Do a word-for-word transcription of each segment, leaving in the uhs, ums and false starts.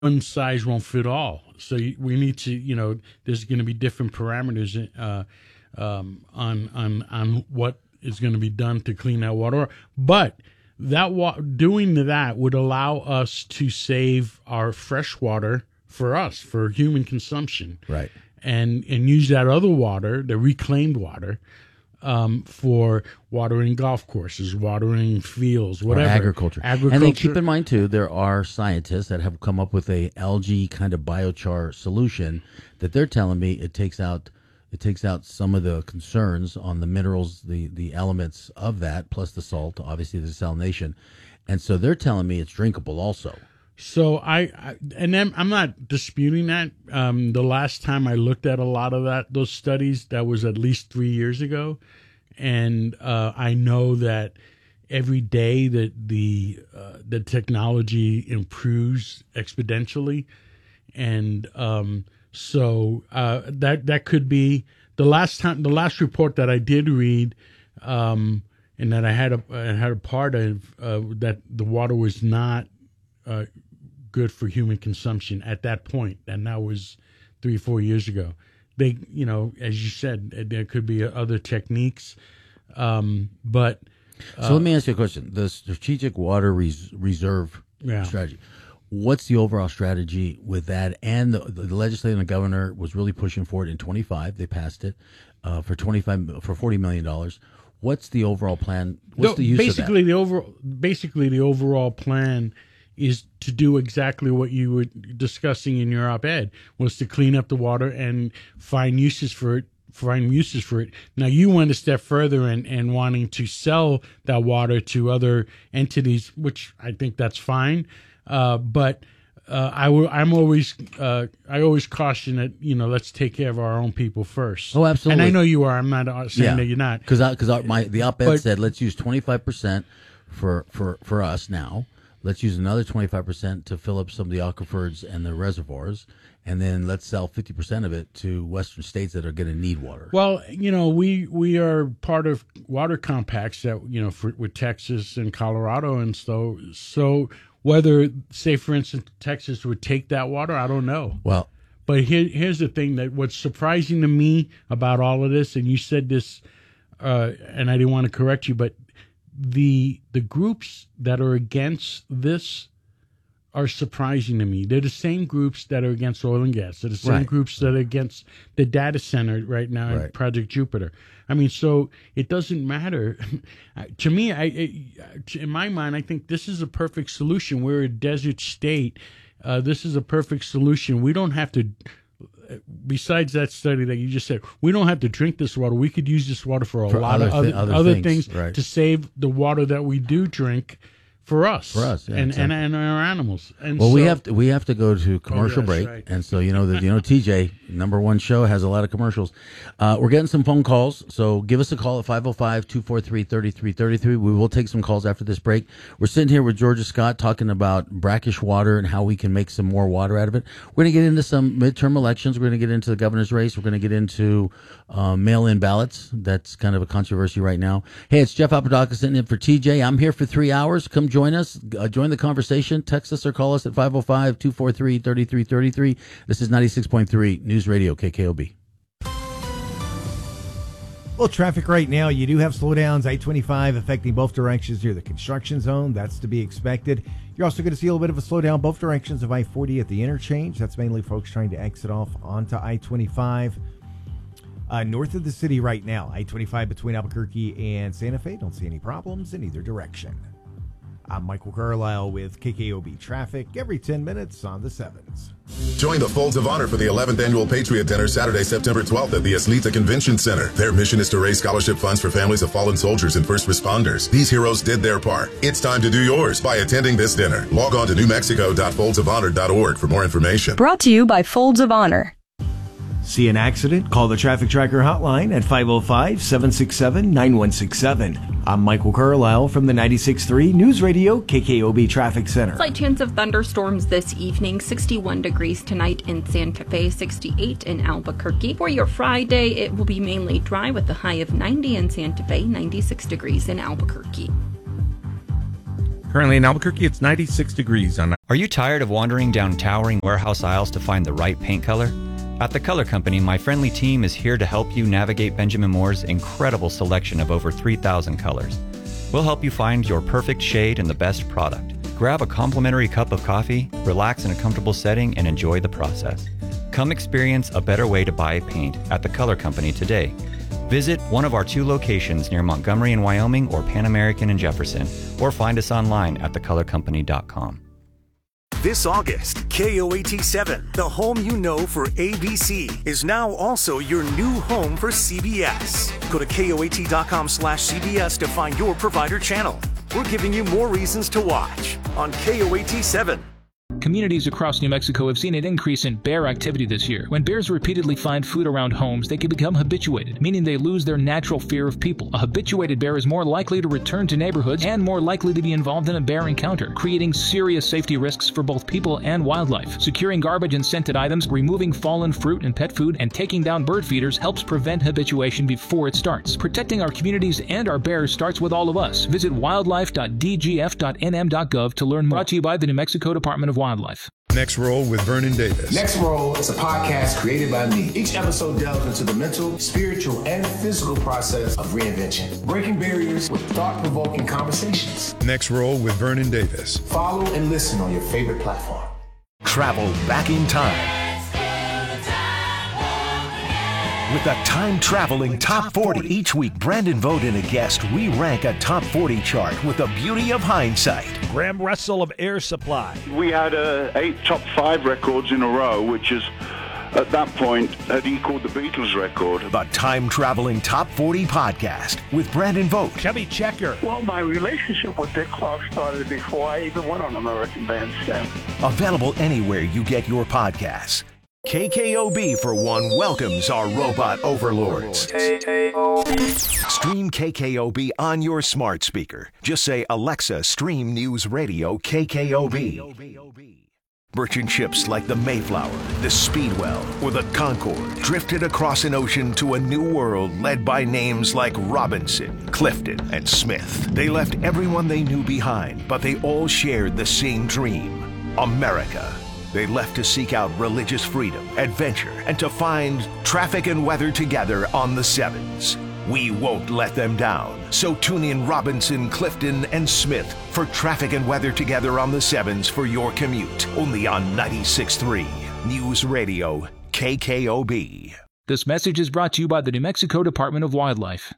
one size won't fit all. So we need to, you know, there's going to be different parameters uh, um, on on on what is going to be done to clean that water. But that wa- doing that would allow us to save our fresh water for us, for human consumption, right? And and use that other water, the reclaimed water, um, for watering golf courses, watering fields, whatever. Or agriculture. Agriculture. And then keep in mind, too, there are scientists that have come up with a algae kind of biochar solution that they're telling me it takes out it takes out some of the concerns on the minerals, the, the elements of that, plus the salt, obviously the desalination. And so they're telling me it's drinkable also. So I, I and then I'm not disputing that. Um, the last time I looked at a lot of that, those studies, that was at least three years ago, and uh, I know that every day that the uh, the technology improves exponentially, and um, so uh, that that could be the last time. The last report that I did read, um, and that I had a I had a part of uh, that the water was not Uh, good for human consumption at that point, and that was three, four years ago. They, you know, as you said, there could be other techniques, um, but. Uh, so let me ask you a question: the strategic water res- reserve yeah. strategy. What's the overall strategy with that? And the, the legislature and the governor was really pushing for it in twenty-five. They passed it uh, for twenty-five for forty million dollars. What's the overall plan? What's the, the use basically of that? the overall basically the overall plan is to do exactly what you were discussing in your op-ed, was to clean up the water and find uses for it, find uses for it. Now, you went a step further and in, in wanting to sell that water to other entities, which I think that's fine. Uh, but uh, I w- I'm always uh, I always caution that, you know, let's take care of our own people first. Oh, absolutely. And I know you are. I'm not saying yeah. that you're not. Because because my the op-ed but, said let's use twenty-five percent for, for, for us now. Let's use another twenty-five percent to fill up some of the aquifers and the reservoirs, and then let's sell fifty percent of it to Western states that are going to need water. Well, you know, we we are part of water compacts that, you know, for, with Texas and Colorado, and so so whether, say, for instance, Texas would take that water, I don't know. Well, but here, here's the thing: that what's surprising to me about all of this, and you said this, uh, and I didn't want to correct you, but the the groups that are against this are surprising to me. They're the same groups that are against oil and gas. They're the same right. groups that are against the data center right now right. in Project Jupiter. I mean, so it doesn't matter. To me, I, it, in my mind, I think this is a perfect solution. We're a desert state. Uh, this is a perfect solution. We don't have to, besides that study that you just said, we don't have to drink this water. We could use this water for a for lot other of other, thi- other other things, things, right. to save the water that we do drink for us, for us, yeah, and, exactly. and and our animals. And well, so, we have to we have to go to commercial oh, yes, break, right. and so you know that you know T J, number one show, has a lot of commercials. Uh, we're getting some phone calls, so give us a call at five oh five, two four three, three three three three. We will take some calls after this break. We're sitting here with Georgia Scott talking about brackish water and how we can make some more water out of it. We're going to get into some midterm elections. We're going to get into the governor's race. We're going to get into uh, mail-in ballots. That's kind of a controversy right now. Hey, it's Jeff Apodaca sitting in for T J. I'm here for three hours. Come join us. Uh, join the conversation. Text us or call us at five oh five, two four three, three three three three. This is ninety-six point three News Radio K K O B. Well, traffic right now, you do have slowdowns, I twenty-five affecting both directions near the construction zone. That's to be expected. You're also going to see a little bit of a slowdown both directions of I forty at the interchange. That's mainly folks trying to exit off onto I twenty-five. Uh, north of the city right now, I twenty-five between Albuquerque and Santa Fe. Don't see any problems in either direction. I'm Michael Carlisle with K K O B Traffic every ten minutes on the sevens. Join the Folds of Honor for the eleventh Annual Patriot Dinner Saturday, September twelfth at the Aslita Convention Center. Their mission is to raise scholarship funds for families of fallen soldiers and first responders. These heroes did their part. It's time to do yours by attending this dinner. Log on to new mexico dot folds of honor dot org for more information. Brought to you by Folds of Honor. See an accident? Call the Traffic Tracker hotline at five oh five, seven six seven, nine one six seven. I'm Michael Carlisle from the ninety-six point three News Radio K K O B Traffic Center. Slight chance of thunderstorms this evening. sixty-one degrees tonight in Santa Fe, sixty-eight in Albuquerque. For your Friday, it will be mainly dry with a high of ninety in Santa Fe, ninety-six degrees in Albuquerque. Currently in Albuquerque, it's ninety-six degrees on. Are you tired of wandering down towering warehouse aisles to find the right paint color? At The Color Company, my friendly team is here to help you navigate Benjamin Moore's incredible selection of over three thousand colors. We'll help you find your perfect shade and the best product. Grab a complimentary cup of coffee, relax in a comfortable setting, and enjoy the process. Come experience a better way to buy paint at The Color Company today. Visit one of our two locations near Montgomery in Wyoming or Pan American in Jefferson, or find us online at the color company dot com. This August, K O A T seven, the home you know for A B C, is now also your new home for C B S. Go to K O A T dot com slash C B S to find your provider channel. We're giving you more reasons to watch on K O A T seven. Communities across New Mexico have seen an increase in bear activity this year. When bears repeatedly find food around homes, they can become habituated, meaning they lose their natural fear of people. A habituated bear is more likely to return to neighborhoods and more likely to be involved in a bear encounter, creating serious safety risks for both people and wildlife. Securing garbage and scented items, removing fallen fruit and pet food, and taking down bird feeders helps prevent habituation before it starts. Protecting our communities and our bears starts with all of us. Visit wildlife dot d g f dot n m dot gov to learn more. Brought to you by the New Mexico Department of Wildlife. Next Roll with Vernon Davis. Next Roll is a podcast created by me. Each episode delves into the mental, spiritual, and physical process of reinvention, breaking barriers with thought-provoking conversations. Next Roll with Vernon Davis. Follow and listen on your favorite platform. Travel back in time. With a time-traveling top forty. Each week, Brandon Vogt and a guest re-rank a top forty chart with the beauty of hindsight. Graham Russell of Air Supply. We had uh, eight top five records in a row, which is, at that point, had equaled the Beatles record. The time-traveling top forty podcast with Brandon Vogt. Chubby Checker. Well, my relationship with Dick Clark started before I even went on American Bandstand. Available anywhere you get your podcasts. K K O B, for one, welcomes our robot overlords. Stream K K O B on your smart speaker. Just say, Alexa, stream News Radio K K O B. Merchant ships like the Mayflower, the Speedwell, or the Concorde drifted across an ocean to a new world led by names like Robinson, Clifton, and Smith. They left everyone they knew behind, but they all shared the same dream, America. They left to seek out religious freedom, adventure, and to find traffic and weather together on the Sevens. We won't let them down. So tune in Robinson, Clifton, and Smith for traffic and weather together on the Sevens for your commute. Only on ninety-six point three News Radio K K O B. This message is brought to you by the New Mexico Department of Wildlife.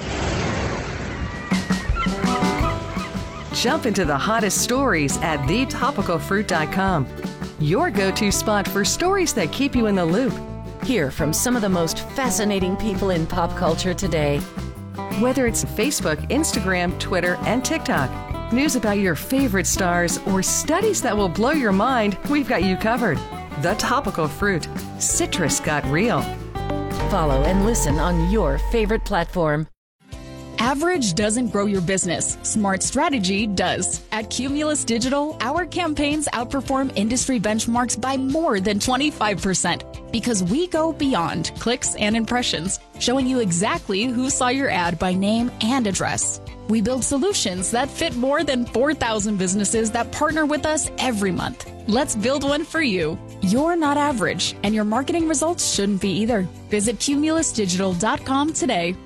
Jump into the hottest stories at the topical fruit dot com. Your go-to spot for stories that keep you in the loop. Hear from some of the most fascinating people in pop culture today. Whether it's Facebook, Instagram, Twitter, and TikTok, news about your favorite stars, or studies that will blow your mind, we've got you covered. The Topical Fruit. Citrus got real. Follow and listen on your favorite platform. Average doesn't grow your business. Smart strategy does. At Cumulus Digital, our campaigns outperform industry benchmarks by more than twenty-five percent because we go beyond clicks and impressions, showing you exactly who saw your ad by name and address. We build solutions that fit more than four thousand businesses that partner with us every month. Let's build one for you. You're not average, and your marketing results shouldn't be either. Visit cumulus digital dot com today.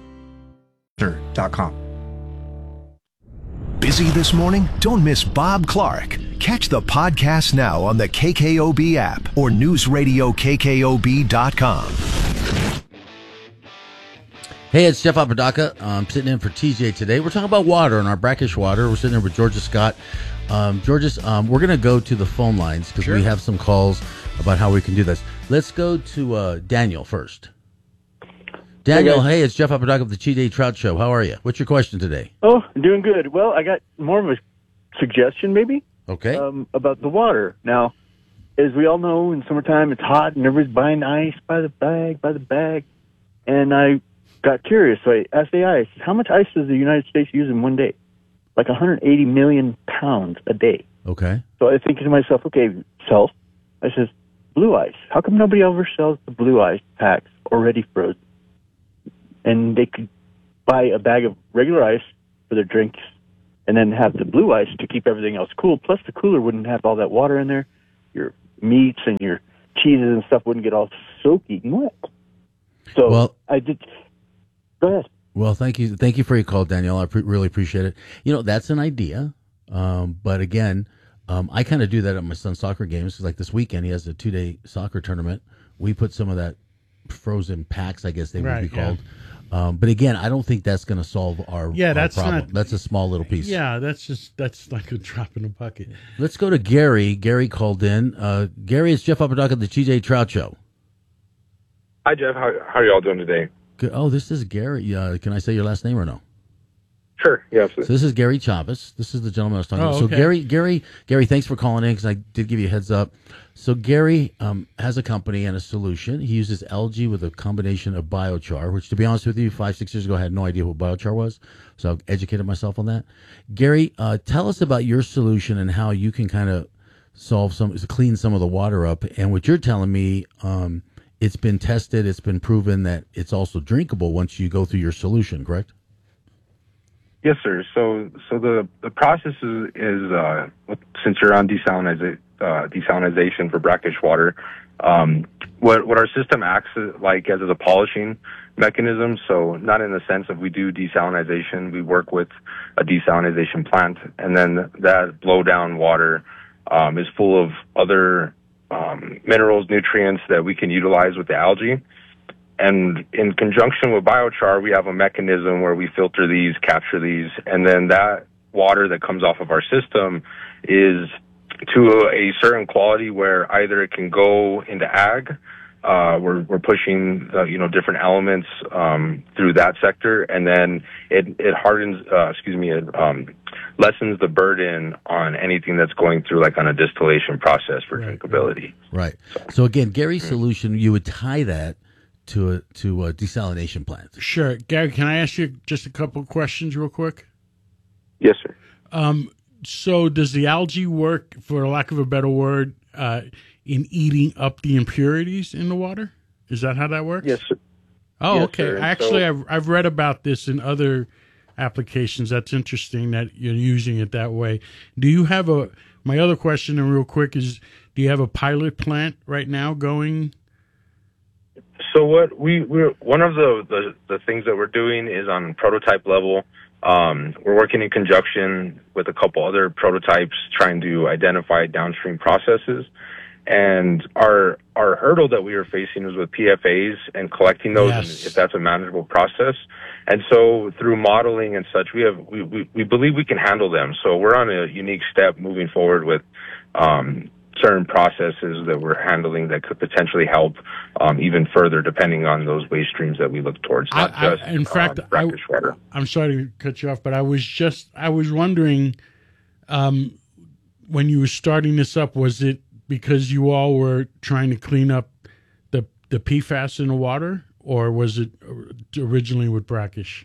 Busy this morning? Don't miss Bob Clark. Catch the podcast now on the K K O B app or news radio K K O B dot com. Hey, it's Jeff Apodaca. I'm sitting in for T J today. We're talking about water and our brackish water. We're sitting there with Georgia Scott. Um, Georgia, um, we're going to go to the phone lines because sure. we have some calls about how we can do this. Let's go to uh, Daniel first. Daniel, hey, hey, it's Jeff Apodaca of the T J Trout Show. How are you? What's your question today? Oh, doing good. Well, I got more of a suggestion, maybe. Okay. Um, about the water. Now, as we all know, in summertime it's hot and everybody's buying ice by the bag, by the bag. And I got curious, so I asked A I, how much ice does the United States use in one day? Like one hundred eighty million pounds a day. Okay. So I think to myself, okay, self, I says, blue ice. How come nobody ever sells the blue ice packs already frozen? And they could buy a bag of regular ice for their drinks and then have the blue ice to keep everything else cool. Plus, the cooler wouldn't have all that water in there. Your meats and your cheeses and stuff wouldn't get all soaky and wet. So well, I did. Go ahead. Well, thank you, thank you for your call, Danielle. I pre- really appreciate it. You know, that's an idea, um, but again, um, I kind of do that at my son's soccer games. Like this weekend, he has a two-day soccer tournament. We put some of that frozen packs, I guess they would Right, be called. Yeah. Um, but again, I don't think that's going to solve our, yeah, our that's problem. not, that's a small little piece. Yeah, that's just that's like a drop in a bucket. Let's go to Gary. Gary called in. Uh, Gary, it's Jeff Apodaca of the T J Trout Show. Hi, Jeff. How, how are y'all doing today? Good. Oh, this is Gary. Uh, can I say your last name or no? Sure. Yeah. Absolutely. So this is Gary Chavez. This is the gentleman I was talking Oh, about. So okay. Gary, Gary, Gary, thanks for calling in because I did give you a heads up. So Gary um, has a company and a solution. He uses algae with a combination of biochar, which, to be honest with you, five, six years ago, I had no idea what biochar was. So I educated myself on that. Gary, uh, tell us about your solution and how you can kind of solve some, clean some of the water up. And what you're telling me, um, it's been tested, it's been proven that it's also drinkable once you go through your solution, correct? Yes, sir. So, so the, the process is, is uh, since you're on desaliniza- uh, desalinization for brackish water, um, what what our system acts like as a polishing mechanism. So, not in the sense of we do desalinization, we work with a desalinization plant, and then that blow down water um, is full of other um, minerals, nutrients that we can utilize with the algae. And in conjunction with biochar, we have a mechanism where we filter these, capture these, and then that water that comes off of our system is to a certain quality where either it can go into ag, uh, we're, we're pushing, uh, you know, different elements um, through that sector, and then it, it hardens, uh, excuse me, it um, lessens the burden on anything that's going through, like on a distillation process for Right, drinkability. Right. So again, Gary's solution, you would tie that to a to a desalination plant. Sure. Gary, can I ask you just a couple of questions real quick? Yes, sir. Um, so does the algae work, for lack of a better word, uh, in eating up the impurities in the water? Is that how that works? Yes, sir. Oh, Yes, okay. sir. Actually, So- I've, I've read about this in other applications. That's interesting that you're using it that way. Do you have a, my other question, and real quick, is do you have a pilot plant right now going? So what we we're one of the, the the things that we're doing is on prototype level. Um, we're working in conjunction with a couple other prototypes, trying to identify downstream processes. And our our hurdle that we were facing was with P F As and collecting those, Yes. and if that's a manageable process. And so through modeling and such, we have we, we, we believe we can handle them. So we're on a unique step moving forward with um, certain processes that we're handling that could potentially help um, even further, depending on those waste streams that we look towards. Not I, I, just in fact, uh, brackish I, water. I'm sorry to cut you off, but I was just I was wondering, um, when you were starting this up, was it because you all were trying to clean up the the P FAS in the water, or was it originally with brackish?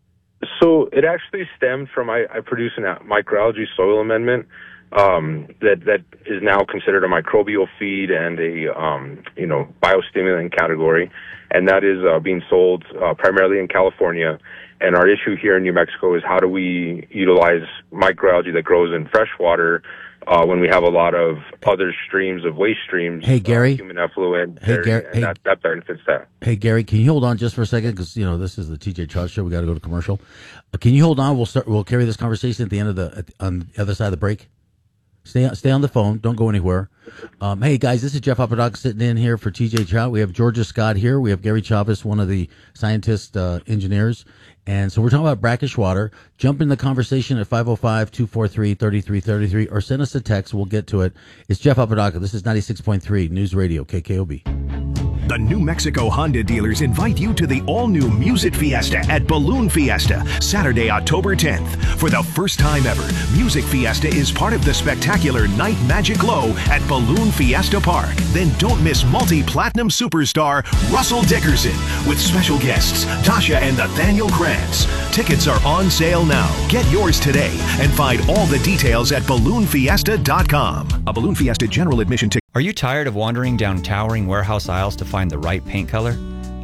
So it actually stemmed from I, I produce a microalgae soil amendment um, that that is now considered a microbial feed and a um, you know biostimulant category, and that is uh, being sold uh, primarily in California. And our issue here in New Mexico is how do we utilize microalgae that grows in fresh water uh, when we have a lot of other streams of waste streams. Hey, Gary. Uh, human effluent. Hey, there- Gar- and hey- that, that benefits that. Hey, Gary, can you hold on just for a second? Because, you know, this is the T J Trout Show. We got to go to commercial. Uh, can you hold on? We'll start. We'll carry this conversation at the end of the, at the on the other side of the break. Stay stay on the phone. Don't go anywhere. Um, hey, guys, this is Jeff Apodaca sitting in here for T J Trout. We have Georgia Scott here. We have Gary Chavez, one of the scientists, uh, engineers. And so we're talking about brackish water. Jump in the conversation at five oh five, two four three, three three three three or send us a text. We'll get to it. It's Jeff Apodaca. This is ninety-six point three News Radio, K K O B. The New Mexico Honda dealers invite you to the all-new Music Fiesta at Balloon Fiesta, Saturday, October tenth. For the first time ever, Music Fiesta is part of the spectacular Night Magic Glow at Balloon Fiesta Park. Then don't miss multi-platinum superstar Russell Dickerson with special guests Tasha and Nathaniel Krantz. Tickets are on sale now. Get yours today and find all the details at balloon fiesta dot com. A Balloon Fiesta general admission ticket. Are you tired of wandering down towering warehouse aisles to find the right paint color?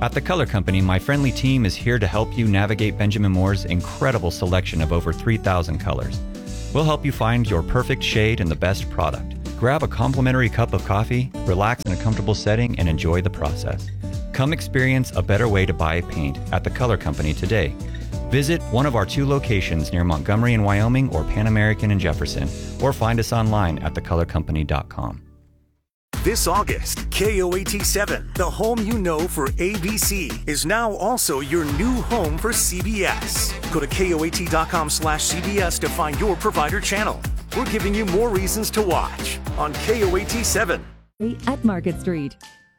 At the Color Company, my friendly team is here to help you navigate Benjamin Moore's incredible selection of over three thousand colors. We'll help you find your perfect shade and the best product. Grab a complimentary cup of coffee, relax in a comfortable setting, and enjoy the process. Come experience a better way to buy paint at the Color Company today. Visit one of our two locations near Montgomery in Wyoming or Pan American in Jefferson, or find us online at the color company dot com. This August, K O A T seven, the home you know for A B C, is now also your new home for C B S. Go to K O A T dot com slash C B S to find your provider channel. We're giving you more reasons to watch on K O A T seven. At Market Street.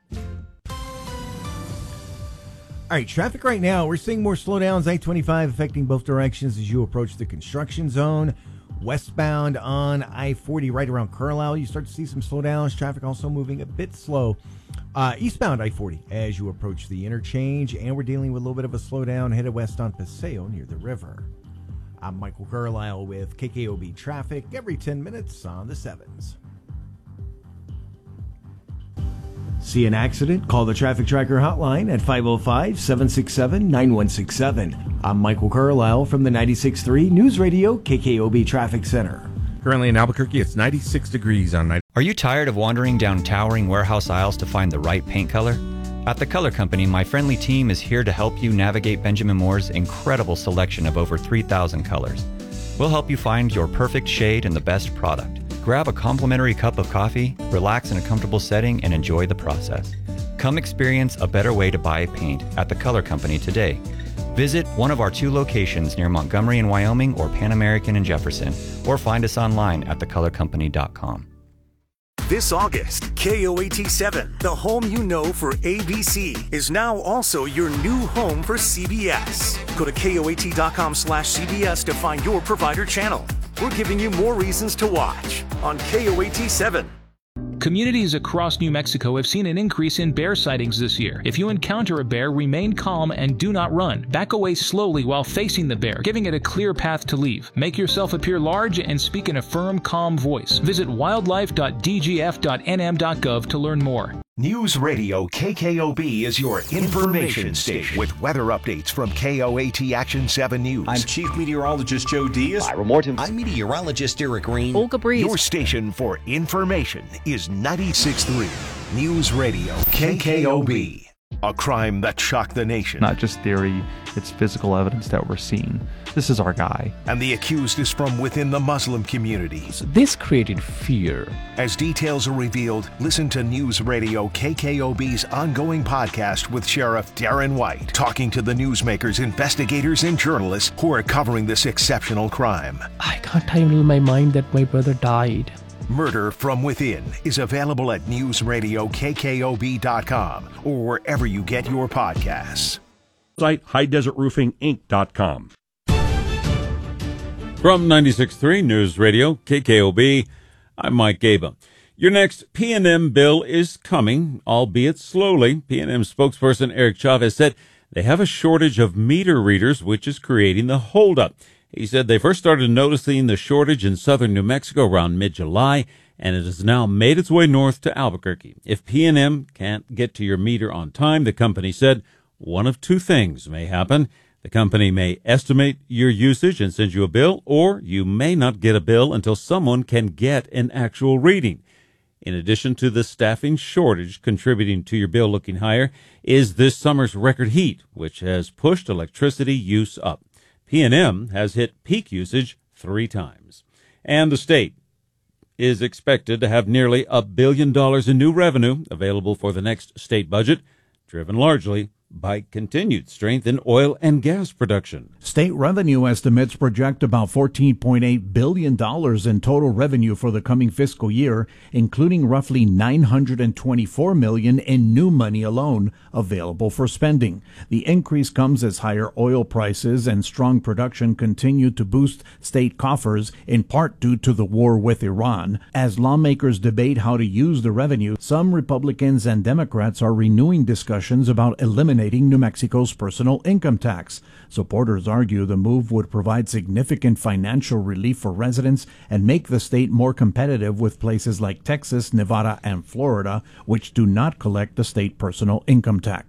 All right, traffic right now. We're seeing more slowdowns. I twenty-five affecting both directions as you approach the construction zone. Westbound on I forty right around Carlisle, you start to see some slowdowns. Traffic also moving a bit slow. Uh, eastbound I forty as you approach the interchange. And we're dealing with a little bit of a slowdown headed west on Paseo near the river. I'm Michael Carlisle with K K O B Traffic every ten minutes on the sevens. See an accident? Call the Traffic Tracker hotline at five oh five, seven six seven, nine one six seven. I'm Michael Carlisle from the ninety-six point three News Radio K K O B Traffic Center. Currently in Albuquerque, it's ninety-six degrees on night. Are you tired of wandering down towering warehouse aisles to find the right paint color? At the Color Company, my friendly team is here to help you navigate Benjamin Moore's incredible selection of over three thousand colors. We'll help you find your perfect shade and the best product. Grab a complimentary cup of coffee, relax in a comfortable setting, and enjoy the process. Come experience a better way to buy paint at the Color Company today. Visit one of our two locations near Montgomery in Wyoming or Pan American in Jefferson, or find us online at the color company dot com. This August, K O A T seven, the home you know for A B C, is now also your new home for C B S. Go to K O A T dot com slash C B S to find your provider channel. We're giving you more reasons to watch on K O A T seven. Communities across New Mexico have seen an increase in bear sightings this year. If you encounter a bear, remain calm and do not run. Back away slowly while facing the bear, giving it a clear path to leave. Make yourself appear large and speak in a firm, calm voice. Visit wildlife dot d g f dot n m dot gov to learn more. News Radio K K O B is your information station with weather updates from K O A T Action seven News. I'm Chief Meteorologist Joe Diaz. Ira Morton. I'm Meteorologist Eric Green. Olga Breeze. Your station for information is ninety-six point three News Radio K K O B. A crime that shocked the nation. Not just theory, it's physical evidence that we're seeing. This is our guy. And the accused is from within the Muslim community. So this created fear. As details are revealed, listen to News Radio K K O B's ongoing podcast with Sheriff Darren White, talking to the newsmakers, investigators, and journalists who are covering this exceptional crime. I can't handle my mind that my brother died. Murder from Within is available at news radio k k o b dot com or wherever you get your podcasts. Site high desert roofing inc dot com. From ninety-six point three News Radio K K O B, I'm Mike Gaba. Your next P and M bill is coming, albeit slowly. P and M spokesperson Eric Chavez said they have a shortage of meter readers, which is creating the holdup. He said they first started noticing the shortage in southern New Mexico around mid-July, and it has now made its way north to Albuquerque. If P and M can't get to your meter on time, the company said one of two things may happen. The company may estimate your usage and send you a bill, or you may not get a bill until someone can get an actual reading. In addition to the staffing shortage contributing to your bill looking higher is this summer's record heat, which has pushed electricity use up. P and M has hit peak usage three times. And the state is expected to have nearly a billion dollars in new revenue available for the next state budget, driven largely by continued strength in oil and gas production. State revenue estimates project about fourteen point eight billion dollars in total revenue for the coming fiscal year, including roughly nine hundred twenty-four million dollars in new money alone available for spending. The increase comes as higher oil prices and strong production continue to boost state coffers, in part due to the war with Iran. As lawmakers debate how to use the revenue, some Republicans and Democrats are renewing discussions about eliminating New Mexico's personal income tax. Supporters argue the move would provide significant financial relief for residents and make the state more competitive with places like Texas, Nevada, and Florida, which do not collect the state personal income tax.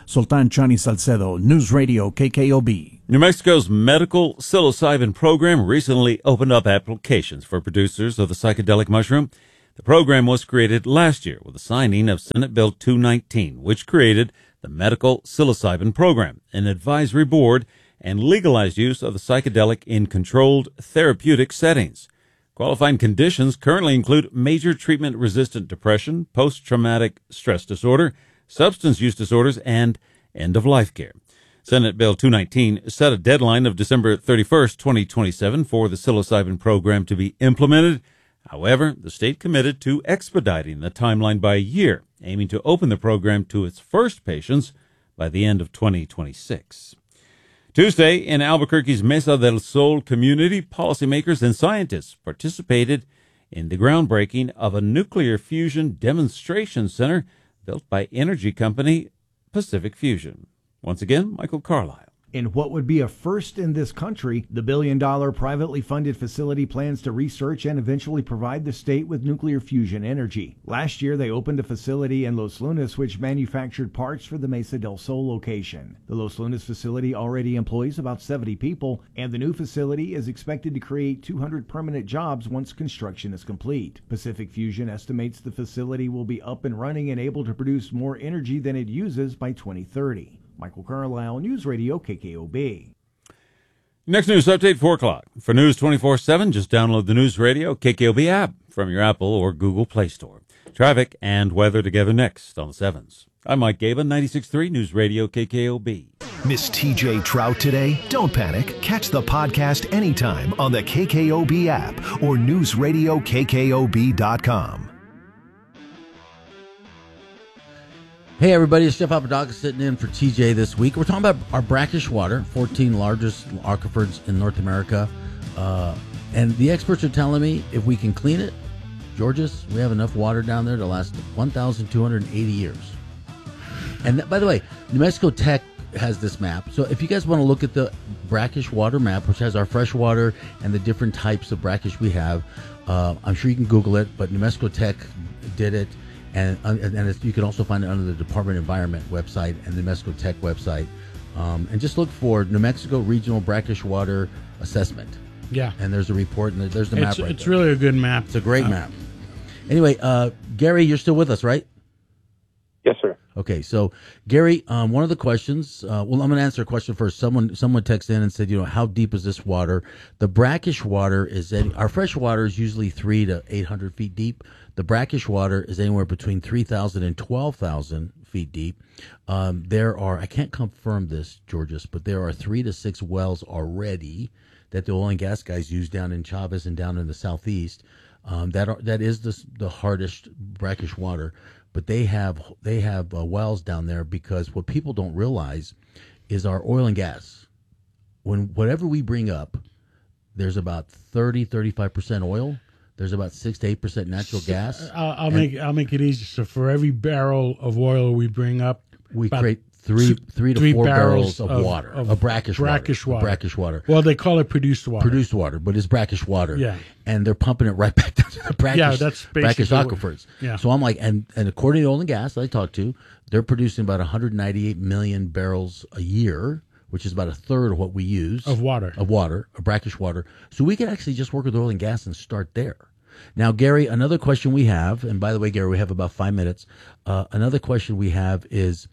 Sultan Chani Salcedo, News Radio K K O B. New Mexico's medical psilocybin program recently opened up applications for producers of the psychedelic mushroom. The program was created last year with the signing of Senate Bill two nineteen, which created the medical psilocybin program, an advisory board, and legalized use of the psychedelic in controlled therapeutic settings. Qualifying conditions currently include major treatment-resistant depression, post-traumatic stress disorder, substance use disorders, and end-of-life care. Senate Bill two nineteen set a deadline of December thirty-first, twenty twenty-seven for the psilocybin program to be implemented. However, the state committed to expediting the timeline by a year, aiming to open the program to its first patients by the end of twenty twenty-six. Tuesday, in Albuquerque's Mesa del Sol community, policymakers and scientists participated in the groundbreaking of a nuclear fusion demonstration center built by energy company Pacific Fusion. Once again, Michael Carlisle. In what would be a first in this country, the billion-dollar privately funded facility plans to research and eventually provide the state with nuclear fusion energy. Last year, they opened a facility in Los Lunas which manufactured parts for the Mesa del Sol location. The Los Lunas facility already employs about seventy people, and the new facility is expected to create two hundred permanent jobs once construction is complete. Pacific Fusion estimates the facility will be up and running and able to produce more energy than it uses by twenty thirty. Michael Carlisle, News Radio K K O B. Next news update, four o'clock. For News twenty-four seven, just download the News Radio K K O B app from your Apple or Google Play Store. Traffic and weather together next on the sevens. I'm Mike Gaba, ninety-six point three News Radio K K O B. Miss T J Trout today? Don't panic. Catch the podcast anytime on the K K O B app or news radio K K O B dot com. Hey everybody, it's Jeff Papadakis sitting in for T J this week. We're talking about our brackish water, fourteen largest aquifers in North America. Uh, and the experts are telling me if we can clean it, Georges, we have enough water down there to last one thousand two hundred eighty years. And th- by the way, New Mexico Tech has this map. So if you guys want to look at the brackish water map, which has our fresh water and the different types of brackish we have, uh, I'm sure you can Google it, but New Mexico Tech did it. And and it's, you can also find it under the Department of Environment website and the New Mexico Tech website. Um, and just look for New Mexico Regional Brackish Water Assessment. Yeah. And there's a report, and there's the map it's, right It's there. really a good map. It's a great uh, map. Anyway, uh, Gary, you're still with us, right? Yes, sir. Okay, so Gary, um, one of the questions. Uh, well, I'm going to answer a question first. Someone someone texted in and said, you know, how deep is this water? The brackish water is any, our fresh water is usually three to eight hundred feet deep. The brackish water is anywhere between three thousand and twelve thousand feet deep. Um, there are, I can't confirm this, Georges, but there are three to six wells already that the oil and gas guys use down in Chavez and down in the southeast. Um, that are, that is the the hardest brackish water. But they have they have uh, wells down there because what people don't realize is our oil and gas. When whatever we bring up, there's about thirty, thirty-five percent oil. There's about six to eight percent natural gas. I'll, I'll And make I'll make it easy. So for every barrel of oil we bring up, we create three three to three four barrels, barrels of, of water, of of brackish, brackish water, water. brackish water. Well, they call it produced water. Produced water, but it's brackish water. Yeah. And they're pumping it right back to the brackish, Yeah, that's brackish basically what- aquifers. yeah. So I'm like, and, and according to oil and gas I talked to, they're producing about one hundred ninety-eight million barrels a year, which is about a third of what we use. Of water. Of water, of brackish water. So we could actually just work with oil and gas and start there. Now, Gary, another question we have, and by the way, Gary, we have about five minutes. Uh, another question we have is,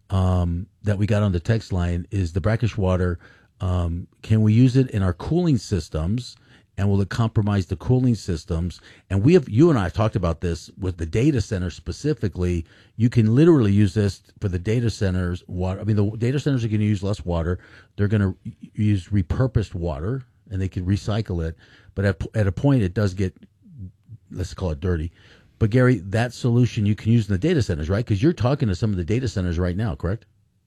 um, that we got on the text line is the brackish water. Um, can we use it in our cooling systems, and will it compromise the cooling systems? And we have, you and I have talked about this with the data center specifically. You can literally use this for the data centers water. I mean, the data centers are going to use less water. They're going to use repurposed water, and they can recycle it. But at, at a point, it does get, let's call it dirty. But Gary, that solution you can use in the data centers, right? Because you're talking to some of the data centers right now, correct?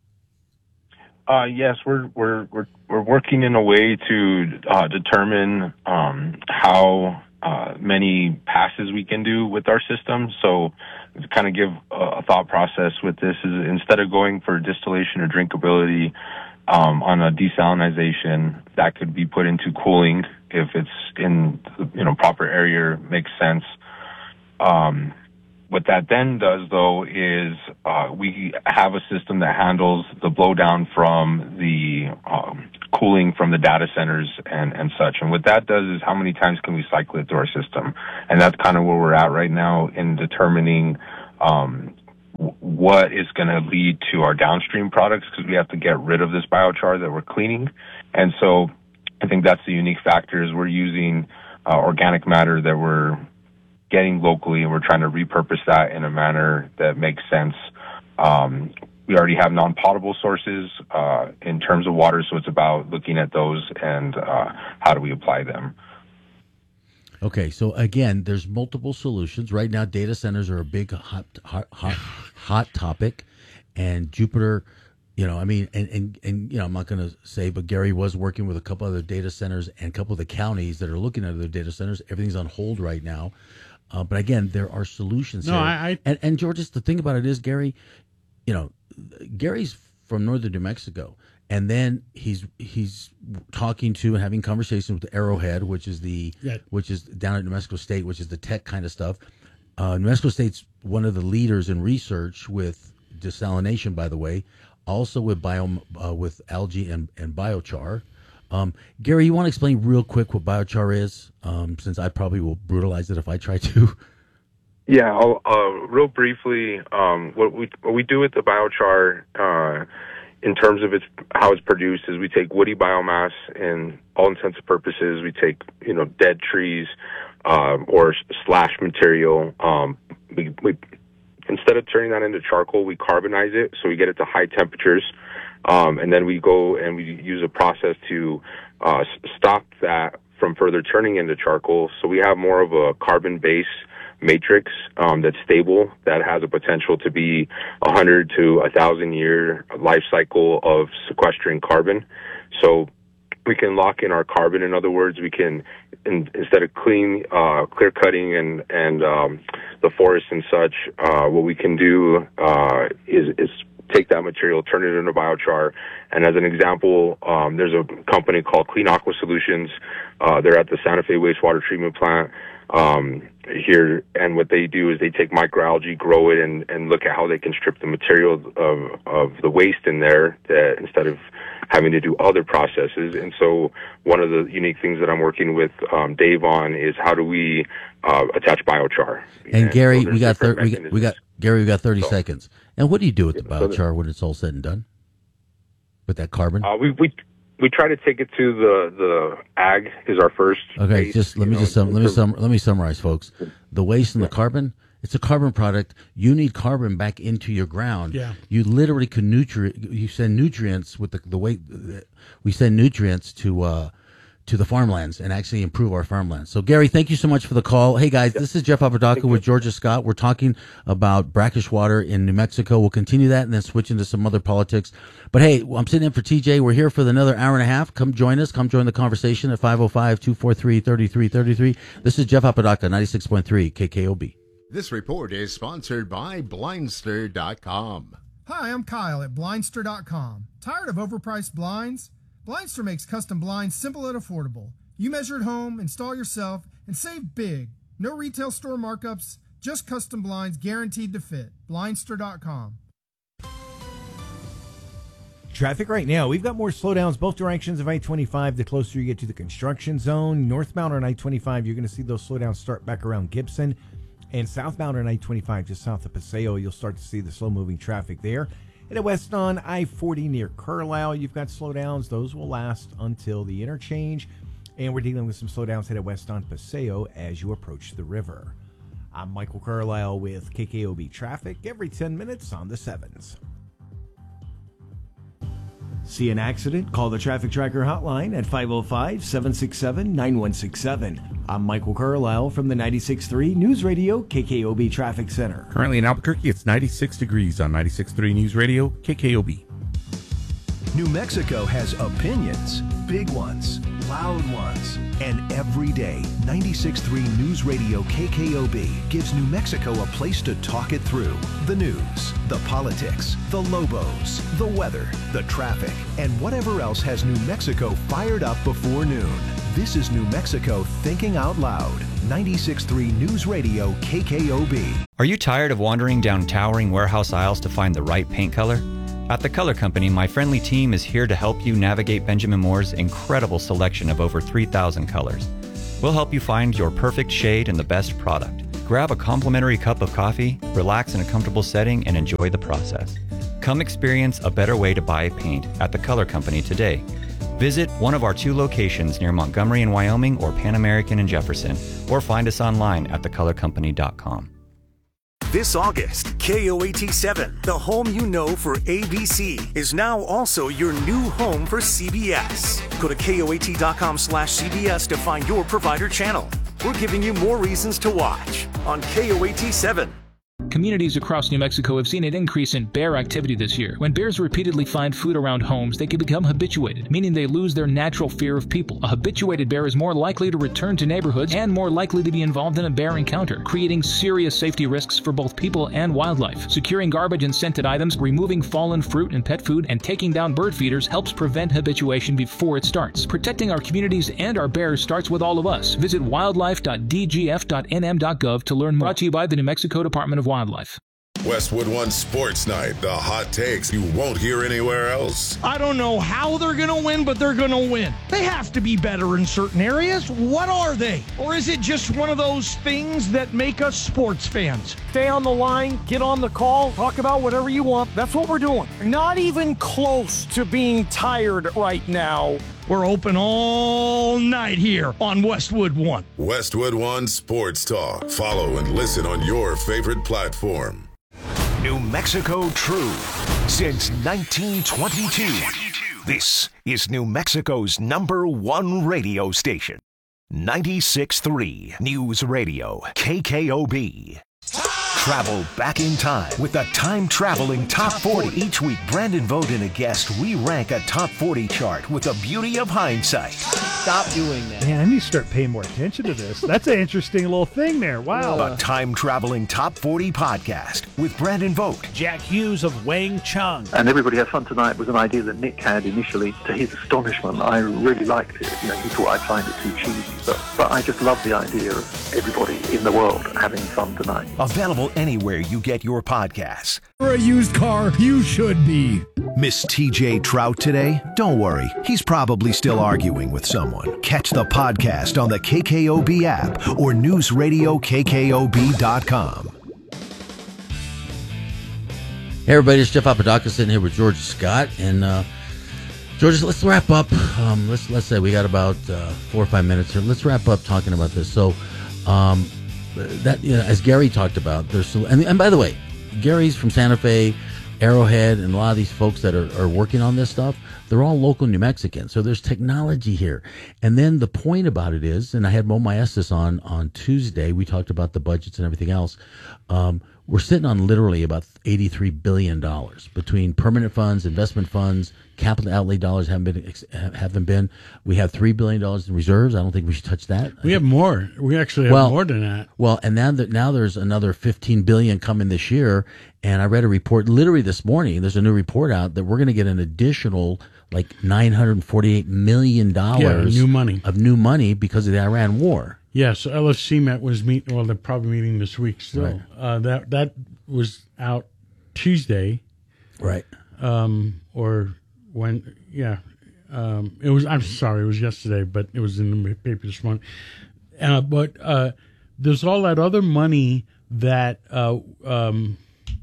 Uh, yes, we're we're we're we're working in a way to uh, determine um, how uh, many passes we can do with our system. So, to kind of give a thought process with this is instead of going for distillation or drinkability um, on a desalinization, that could be put into cooling if it's in you know proper area makes sense. Um, what that then does, though, is uh, we have a system that handles the blowdown from the um, cooling from the data centers and, and such. And what that does is how many times can we cycle it through our system? And that's kind of where we're at right now in determining um, w- what is going to lead to our downstream products, because we have to get rid of this biochar that we're cleaning. And so I think that's the unique factor is we're using uh, organic matter that we're getting locally, and we're trying to repurpose that in a manner that makes sense. Um, we already have non-potable sources uh, in terms of water, so it's about looking at those and uh, how do we apply them. Okay, so again, there's multiple solutions. Right now, data centers are a big hot, hot, hot, hot topic, and Jupiter, you know, I mean, and, and, and you know, I'm not going to say, but Gary was working with a couple other data centers and a couple of the counties that are looking at other data centers. Everything's on hold right now. Uh, but again, there are solutions No, here. I, I and, and George, the thing about it is, Gary, you know, Gary's from northern New Mexico, and then he's he's talking to and having conversations with Arrowhead, which is the Yeah. which is down at New Mexico State, which is the tech kind of stuff. Uh, New Mexico State's one of the leaders in research with desalination, by the way, also with bio uh, with algae and, and biochar. Um, Gary, you want to explain real quick what biochar is, um, since I probably will brutalize it if I try to. Yeah, I'll, uh, real briefly, um, what we what we do with the biochar, uh, in terms of its how it's produced, is we take woody biomass, and all intents and purposes, we take you know dead trees um, or slash material. Um, we, we instead of turning that into charcoal, we carbonize it, so we get it to high temperatures. Um, and then we go and we use a process to uh, s- stop that from further turning into charcoal. So we have more of a carbon base matrix um, that's stable, that has a potential to be a hundred to a thousand year life cycle of sequestering carbon. So we can lock in our carbon. In other words, we can, in, instead of clean, uh, clear cutting and, and um, the forest and such, uh, what we can do uh, is, is take that material, turn it into biochar. And as an example, um, there's a company called Clean Aqua Solutions. Uh, they're at the Santa Fe wastewater treatment plant um, here. And what they do is they take microalgae, grow it, and, and look at how they can strip the material of, of the waste in there that, instead of having to do other processes. And so one of the unique things that I'm working with um, Dave on is how do we uh, attach biochar. And, and Gary, so we got, thir- we got mechanisms. we got Gary, we got thirty So- seconds. And what do you do with the So biochar when it's all said and done? With that carbon? Uh, we we we try to take it to the the ag is our first. Okay, base, just let you me know, just sum, in let me terms- sum, let me summarize, folks. The waste and the carbon, it's a carbon product. You need carbon back into your ground. Yeah. You literally can nutrient. You send nutrients with the the way we send nutrients to uh, to the farmlands and actually improve our farmlands. So, Gary, thank you so much for the call. Hey, guys, this is Jeff Apodaca with Georgia Scott. We're talking about brackish water in New Mexico. We'll continue that and then switch into some other politics. But, hey, I'm sitting in for T J. We're here for another hour and a half. Come join us. Come join the conversation at five oh five, two four three, three three three three. This is Jeff Apodaca, ninety-six point three K K O B. This report is sponsored by Blindster dot com. Hi, I'm Kyle at Blindster dot com. Tired of overpriced blinds? Blindster makes custom blinds simple and affordable. You measure at home, install yourself, and save big. No retail store markups, just custom blinds guaranteed to fit. Blindster dot com. Traffic right now. We've got more slowdowns both directions of I twenty-five. The closer you get to the construction zone, northbound on I twenty-five, you're going to see those slowdowns start back around Gibson. And southbound on I twenty-five, just south of Paseo, you'll start to see the slow-moving traffic there. And at west on I forty near Carlisle, you've got slowdowns. Those will last until the interchange. And we're dealing with some slowdowns headed west on Paseo as you approach the river. I'm Michael Carlisle with K K O B Traffic every ten minutes on the sevens. See an accident? Call the Traffic Tracker hotline at five oh five, seven six seven, nine one six seven. I'm Michael Carlisle from the ninety-six point three News Radio K K O B Traffic Center. Currently in Albuquerque, it's ninety-six degrees on ninety-six point three News Radio K K O B. New Mexico has opinions, big ones, loud ones, and every day, ninety-six point three News Radio K K O B gives New Mexico a place to talk it through. The news, the politics, the Lobos, the weather, the traffic, and whatever else has New Mexico fired up before noon. This is New Mexico Thinking Out Loud. ninety-six point three News Radio K K O B. Are you tired of wandering down towering warehouse aisles to find the right paint color? At The Color Company, my friendly team is here to help you navigate Benjamin Moore's incredible selection of over three thousand colors. We'll help you find your perfect shade and the best product. Grab a complimentary cup of coffee, relax in a comfortable setting, and enjoy the process. Come experience a better way to buy paint at The Color Company today. Visit one of our two locations near Montgomery in Wyoming or Pan American in Jefferson, or find us online at the color company dot com. This August, K O A T seven, the home you know for A B C, is now also your new home for C B S. Go to K O A T dot com slash C B S to find your provider channel. We're giving you more reasons to watch on K O A T seven. Communities across New Mexico have seen an increase in bear activity this year. When bears repeatedly find food around homes, they can become habituated, meaning they lose their natural fear of people. A habituated bear is more likely to return to neighborhoods and more likely to be involved in a bear encounter, creating serious safety risks for both people and wildlife. Securing garbage and scented items, removing fallen fruit and pet food, and taking down bird feeders helps prevent habituation before it starts. Protecting our communities and our bears starts with all of us. Visit wildlife dot d g f dot n m dot gov to learn more. Brought to you by the New Mexico Department of Wildlife. Westwood One Sports Night, the hot takes you won't hear anywhere else. I don't know how they're going to win, but they're going to win. They have to be better in certain areas. What are they? Or is it just one of those things that make us sports fans? Stay on the line, get on the call, talk about whatever you want. That's what we're doing. Not even close to being tired right now. We're open all night here on Westwood One. Westwood One Sports Talk. Follow and listen on your favorite platform. New Mexico True since nineteen twenty-two. This is New Mexico's number one radio station. ninety-six point three News Radio K K O B. Travel back in time with the time-traveling Top forty. Each week, Brandon Vogt and a guest re-rank a Top forty chart with the beauty of hindsight. Stop doing that. Man, I need to start paying more attention to this. That's an interesting little thing there. Wow. A time-traveling Top forty podcast with Brandon Vogt. Jack Hughes of Wang Chung. And Everybody Has Fun Tonight was an idea that Nick had initially. To his astonishment, I really liked it. You know, he thought I'd find it too cheesy. But, but I just love the idea of everybody in the world having fun tonight. Available anywhere you get your podcasts. For a used car, you should be. Miss T J Trout today? Don't worry. He's probably still arguing with someone. Catch the podcast on the K K O B app or news radio K K O B dot com. Hey everybody, it's Jeff Apodaca sitting here with George Scott. And uh, George, let's wrap up. Um, let's let's say we got about uh, four or five minutes here. Let's wrap up talking about this. So um, that, you know, as Gary talked about, there's so, and, and by the way, Gary's from Santa Fe, Arrowhead, and a lot of these folks that are, are working on this stuff, they're all local New Mexicans. So there's technology here. And then the point about it is, and I had Mo Maestas on on Tuesday, we talked about the budgets and everything else. Um, we're sitting on literally about eighty-three billion dollars between permanent funds, investment funds, capital outlay dollars haven't been, haven't been. We have three billion dollars in reserves. I don't think we should touch that. We have more. We actually have well, more than that. Well, and now that now there's another fifteen billion dollars coming this year. And I read a report literally this morning. There's a new report out that we're going to get an additional like nine hundred forty-eight million dollars yeah, new money. of new money because of the Iran war. Yeah, so L F C Met was meeting, well, they're probably meeting this week still. Right. Uh, that that was out Tuesday. Right. Um, or when, yeah. Um, it was, I'm sorry, it was yesterday, but it was in the paper this morning. Uh, but uh, there's all that other money that uh, um,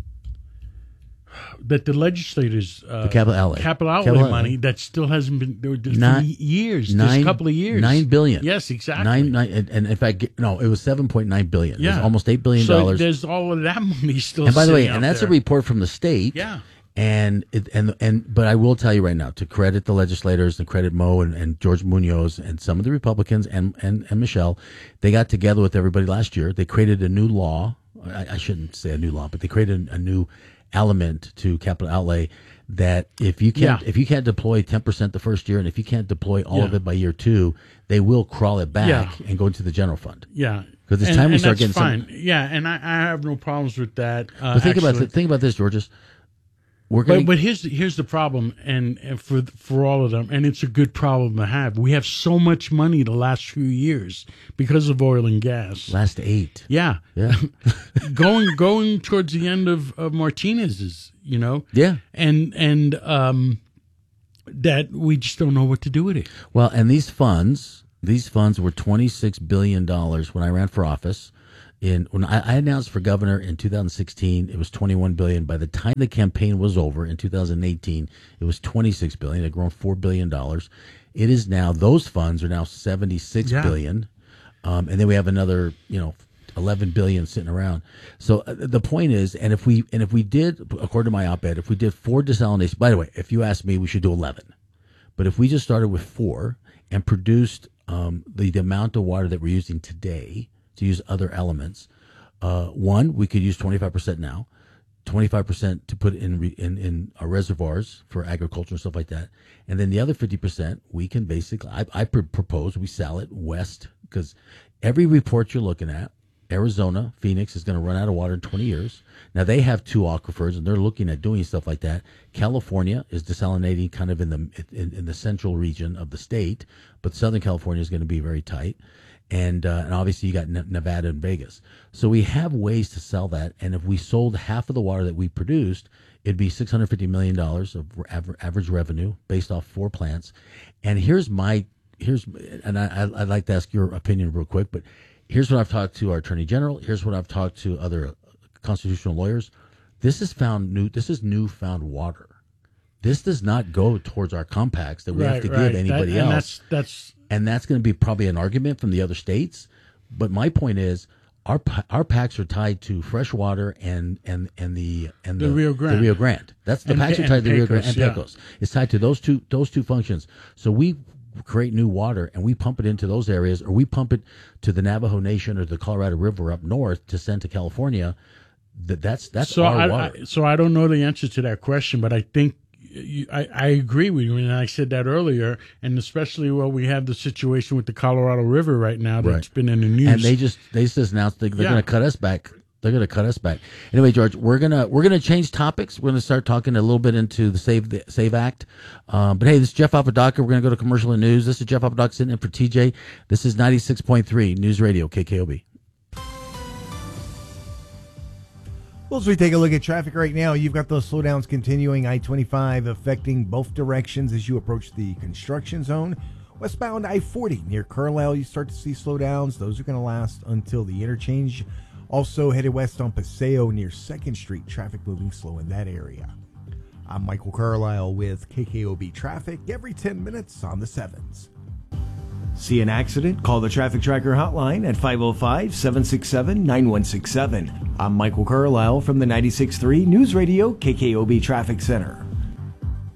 that the legislators uh, the capital outlay, capital outlay capital money outlay. that still hasn't been there for Nine, years, nine, just a couple of years, nine billion. Yes, exactly. Nine, nine, and, and in fact, no, it was seven point nine billion. Yeah, it was almost eight billion so dollars. There's all of that money still. And by the way, sitting and out that's there. a report from the state. Yeah. And it, and and but I will tell you right now, to credit the legislators and credit Mo and, and George Munoz and some of the Republicans and, and, and Michelle, they got together with everybody last year. They created a new law. I, I shouldn't say a new law, but they created a, a new element to capital outlay that if you can't Yeah. if you can't deploy ten percent the first year and if you can't deploy all Yeah. of it by year two, they will crawl it back Yeah. and go into the general fund. Yeah, because it's And- time we and start that's getting fine. some. Yeah, and I, I have no problems with that. Uh, But think about actually. the, think about this, Georges. We're gonna, but but here's the, here's the problem, and, and for for all of them, and it's a good problem to have. We have so much money the last few years because of oil and gas. Last eight, yeah, yeah, going going towards the end of, of Martinez's, you know, yeah, and and um, that we just don't know what to do with it. Well, and these funds, these funds were twenty-six billion dollars when I ran for office. In, when I, I announced for governor in two thousand sixteen, it was twenty-one billion dollars. By the time the campaign was over in two thousand eighteen, it was twenty-six billion dollars. It had grown four billion dollars. It is now, those funds are now seventy-six yeah. billion dollars. Um, and then we have another, you know, eleven billion dollars sitting around. So uh, the point is, and if we, and if we did, according to my op-ed, if we did four desalination, by the way, if you ask me, we should do eleven. But if we just started with four and produced um, the, the amount of water that we're using today, to use other elements. Uh, one, we could use twenty-five percent now, twenty-five percent to put in, re, in in our reservoirs for agriculture and stuff like that. And then the other fifty percent, we can basically, I, I pr- propose we sell it west, because every report you're looking at, Arizona, Phoenix is going to run out of water in twenty years. Now, they have two aquifers, and they're looking at doing stuff like that. California is desalinating kind of in the in, in the central region of the state, but Southern California is going to be very tight. And uh, and obviously you got Nevada and Vegas. So we have ways to sell that. And if we sold half of the water that we produced, it'd be six hundred fifty million dollars of aver- average revenue based off four plants. And here's my, here's, and I, I'd like to ask your opinion real quick, but here's what I've talked to our Attorney General. Here's what I've talked to other constitutional lawyers. This is found new, this is newfound water. This does not go towards our compacts that we right, have to right. give anybody that, else. That's, that's, And that's going to be probably an argument from the other states. But my point is, our our packs are tied to fresh water and and and the and the, the Rio Grande. The Rio Grande. That's the and, packs are tied to the Rio Grande and yeah. Pecos. It's tied to those two those two functions. So we create new water and we pump it into those areas, or we pump it to the Navajo Nation or the Colorado River up north to send to California. That that's that's so our I, water. I, so I don't know the answer to that question, but I think. I, I agree with you, and I said that earlier, and especially while we have the situation with the Colorado River right now that's Right. been in the news. And they just they just announced they, they're Yeah. going to cut us back. They're going to cut us back. Anyway, George, we're gonna we're gonna change topics. We're going to start talking a little bit into the Save the Save Act. Um, but hey, this is Jeff Apodaca. We're going to go to commercial and news. This is Jeff Apodaca sitting in for T J. This is ninety-six point three News Radio K K O B. Well, as we take a look at traffic right now, you've got those slowdowns continuing. I twenty-five affecting both directions as you approach the construction zone. Westbound I forty near Carlisle, you start to see slowdowns. Those are going to last until the interchange. Also headed west on Paseo near second Street. Traffic moving slow in that area. I'm Michael Carlisle with K K O B Traffic every ten minutes on the sevens. See an accident? Call the Traffic Tracker hotline at five oh five, seven six seven, nine one six seven. I'm Michael Carlisle from the ninety-six point three News Radio K K O B Traffic Center.